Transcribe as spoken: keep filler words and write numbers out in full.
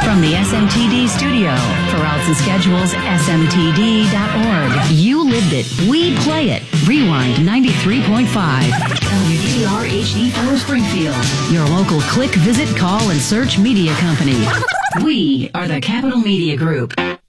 From the S M T D studio, for routes and schedules, S M T D dot org. You lived it. We play it. Rewind ninety-three point five. W D R H D four Springfield. Your local click, visit, call, and search media company. We are the Capital Media Group.